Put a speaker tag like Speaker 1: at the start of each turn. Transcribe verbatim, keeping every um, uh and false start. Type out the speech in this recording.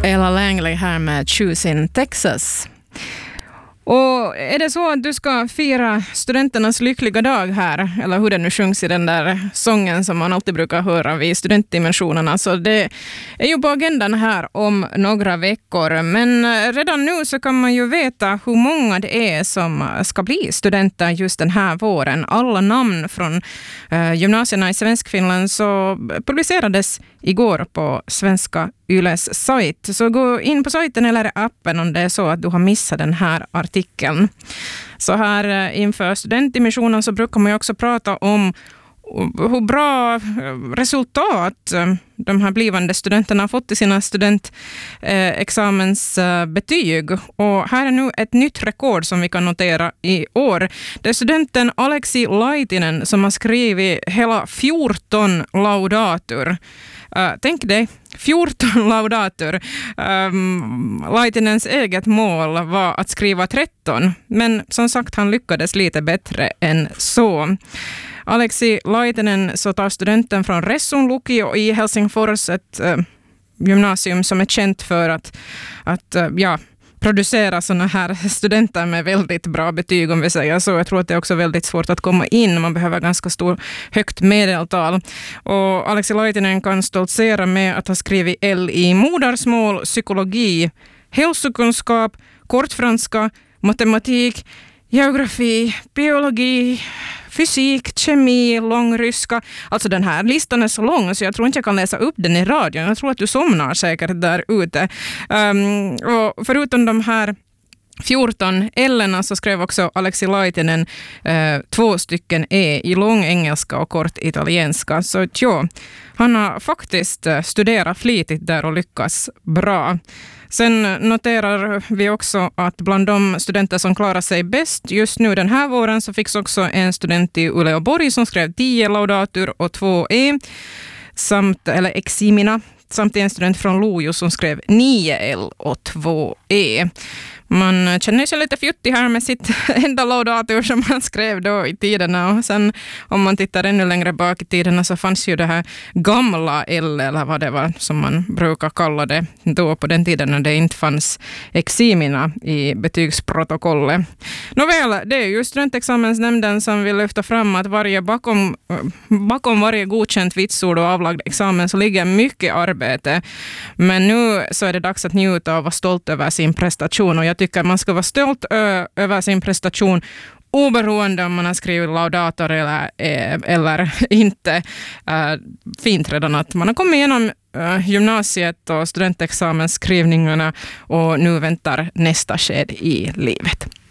Speaker 1: Ella Langley här med Choose in Texas. Och är det så att du ska fira studenternas lyckliga dag här, eller hur det nu sjungs i den där sången som man alltid brukar höra vid studentdimensionerna, så det är ju på agendan här om några veckor. Men redan nu så kan man ju veta hur många det är som ska bli studenter just den här våren. Alla namn från eh, gymnasierna i Svenskfinland så publicerades igår på Svenska Yles sajt. Så gå in på sajten eller appen om det är så att du har missat den här artikeln. Så här inför studentdimensionen så brukar man ju också prata om hur bra resultat de här blivande studenterna har fått i sina studentexamensbetyg. Och här är nu ett nytt rekord som vi kan notera i år. Det är studenten Aleksi Laitinen som har skrivit hela fjorton laudatur. Uh, tänk dig, fjorton laudatur. Um, Laitinens eget mål var att skriva tretton, men som sagt han lyckades lite bättre än så. Aleksi Laitinen så tar studenten från Ressun lukio i Helsingfors, ett uh, gymnasium som är känt för att, att uh, ja, producera såna här studenter med väldigt bra betyg, om vi säger så. Jag tror att det är också väldigt svårt att komma in. Man behöver ganska stor, högt medeltal. Och Aleksi Laitinen kan stoltsera med att ha skrivit L i modersmål, psykologi, hälsokunskap, kortfranska, matematik, geografi, biologi, fysik, kemi, långryska. Alltså den här listan är så lång så jag tror inte jag kan läsa upp den i radion. Jag tror att du somnar säkert där ute. Um, och förutom de här fjorton L-erna så skrev också Aleksi Laitinen eh, två stycken E i lång engelska och kort italienska. Så ja, han har faktiskt studerat flitigt där och lyckas bra. Sen noterar vi också att bland de studenter som klarar sig bäst just nu den här våren så fick också en student i Uleåborg som skrev tio laudatur och två E, samt, eller eximina, samt en student från Lojo som skrev nio L och två E. Man känner sig lite fjuttig här med sitt enda laudatur som man skrev då i tiderna. Och sen om man tittar ännu längre bak i tiderna så fanns ju det här gamla L, eller vad det var som man brukar kalla det då på den tiden när det inte fanns eximina i betygsprotokollet. Nåväl, det är ju studentexamensnämnden som vill lyfta fram att varje bakom, bakom varje godkänt vitsord och avlagd examen så ligger mycket arbete. Men nu så är det dags att njuta och vara stolt över sin prestation, och jag tycker man ska vara stolt ö- över sin prestation oberoende om man har skrivit laudator eller, eh, eller inte. Uh, fint redan att man har kommit igenom uh, gymnasiet och studentexamensskrivningarna och nu väntar nästa sked i livet.